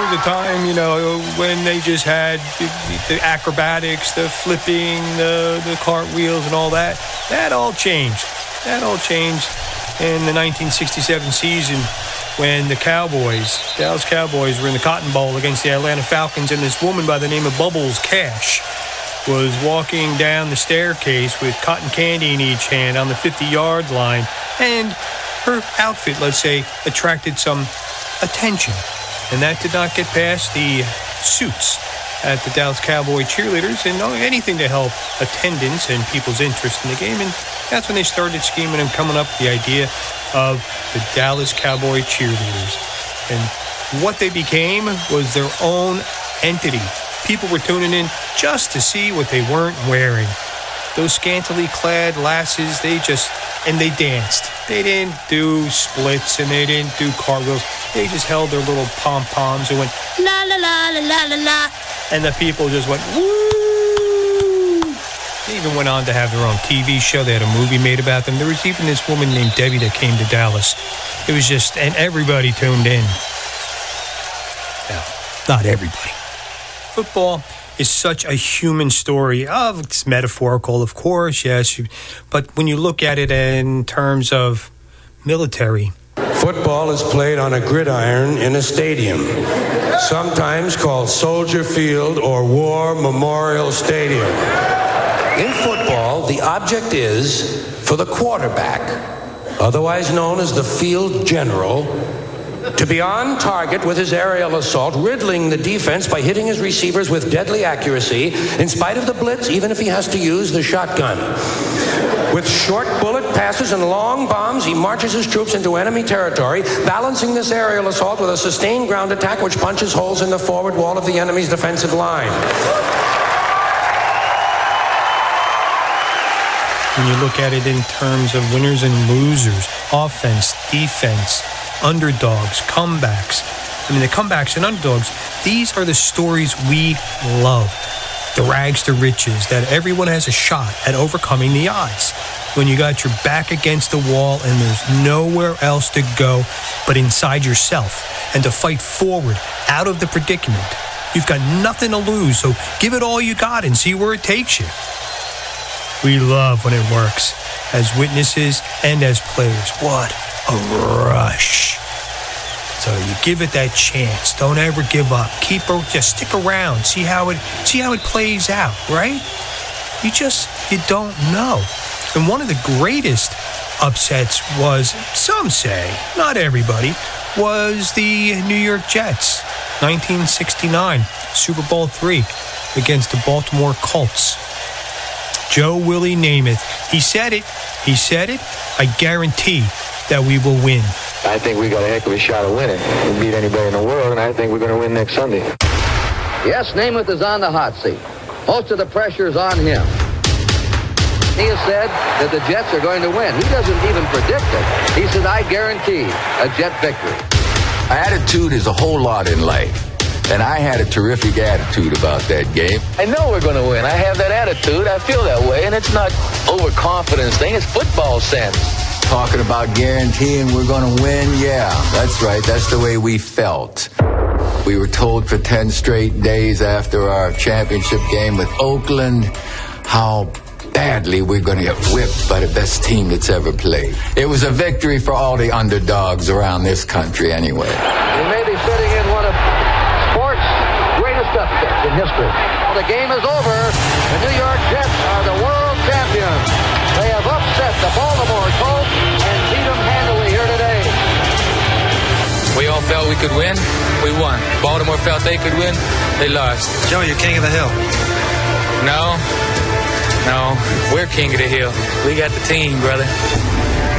was a time, when they just had the acrobatics, the flipping, the cartwheels and all that. That all changed. In the 1967 season when the Dallas Cowboys, were in the Cotton Bowl against the Atlanta Falcons, and this woman by the name of Bubbles Cash was walking down the staircase with cotton candy in each hand on the 50-yard line, and her outfit, let's say, attracted some attention. And that did not get past the suits at the Dallas Cowboy cheerleaders, and anything to help attendance and people's interest in the game. And that's when they started scheming and coming up with the idea of the Dallas Cowboy cheerleaders. And what they became was their own entity. People were tuning in just to see what they weren't wearing. Those scantily clad lasses, they danced. They didn't do splits and they didn't do cartwheels. They just held their little pom-poms and went la la la la la la la. And the people just went woo. They even went on to have their own TV show. They had a movie made about them. There was even this woman named Debbie that came to Dallas. It was just, and everybody tuned in. No, not everybody. Football is such a human story. It's metaphorical, of course, yes. But when you look at it in terms of military. Football is played on a gridiron in a stadium, sometimes called Soldier Field or War Memorial Stadium. In football, the object is for the quarterback, otherwise known as the field general, to be on target with his aerial assault, riddling the defense by hitting his receivers with deadly accuracy, in spite of the blitz, even if he has to use the shotgun. With short bullet passes and long bombs, he marches his troops into enemy territory, balancing this aerial assault with a sustained ground attack which punches holes in the forward wall of the enemy's defensive line. When you look at it in terms of winners and losers, offense, defense, underdogs, comebacks. The comebacks and underdogs, these are the stories we love. The rags to riches, that everyone has a shot at overcoming the odds. When you got your back against the wall and there's nowhere else to go but inside yourself, and to fight forward out of the predicament. You've got nothing to lose, so give it all you got and see where it takes you. We love when it works, as witnesses and as players. What a rush. So you give it that chance. Don't ever give up. Just stick around. See how it plays out, right? You don't know. And one of the greatest upsets was, some say, not everybody, was the New York Jets. 1969, Super Bowl III against the Baltimore Colts. Joe Willie Namath. He said it. I guarantee that we will win. I think we got a heck of a shot of winning. We'll beat anybody in the world, and I think we're going to win next Sunday. Yes, Namath is on the hot seat. Most of the pressure is on him. He has said that the Jets are going to win. He doesn't even predict it. He said, I guarantee a Jet victory. Attitude is a whole lot in life. And I had a terrific attitude about that game. I know we're going to win. I have that attitude. I feel that way. And it's not overconfidence thing. It's football sense. Talking about guaranteeing we're going to win? Yeah, that's right. That's the way we felt. We were told for 10 straight days after our championship game with Oakland how badly we're going to get whipped by the best team that's ever played. It was a victory for all the underdogs around this country anyway. We may be sitting in one of sports' greatest upsets in history. The game is over. The New York Jets are the world champions. They have upset the Baltimore Colts and beat them handily here today. We all felt we could win. We won. Baltimore felt they could win. They lost. Joe, you're king of the hill. No, we're king of the hill. We got the team, brother.